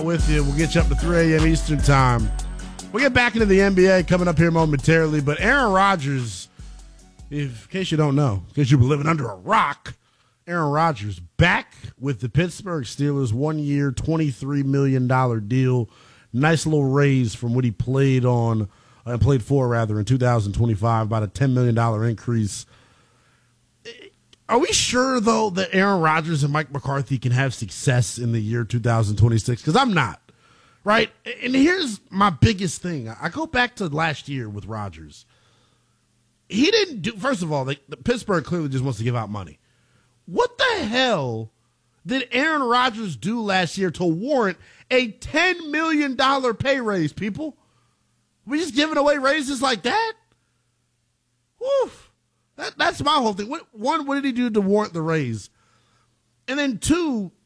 With you. We'll get you up to 3 a.m. Eastern time. We'll get back into the NBA coming up here momentarily, but Aaron Rodgers, in case you don't know, in case you've been living under a rock, Aaron Rodgers back with the Pittsburgh Steelers, 1 year, $23 million deal. Nice little raise from what he played for in 2025, about a $10 million increase. Are we sure, though, that Aaron Rodgers and Mike McCarthy can have success in the year 2026? Because I'm not, right? And here's my biggest thing. I go back to last year with Rodgers. He didn't do – first of all, the Pittsburgh clearly just wants to give out money. What the hell did Aaron Rodgers do last year to warrant a $10 million pay raise, people? We just giving away raises like that? Woof. That's my whole thing. What did he do to warrant the raise? And then two,